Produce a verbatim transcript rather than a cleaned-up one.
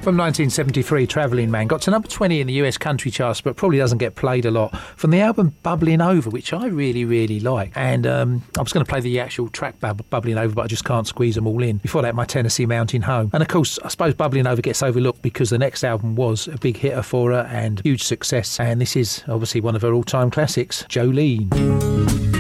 From nineteen seventy-three, Travelling Man got to number twenty in the U S country charts, but probably doesn't get played a lot, from the album Bubbling Over, which I really, really like. And um, I was going to play the actual track Bub- Bubbling Over, but I just can't squeeze them all in. Before that, My Tennessee Mountain Home. And of course, I suppose Bubbling Over gets overlooked because the next album was a big hitter for her and huge success. And this is obviously one of her all-time classics, Jolene.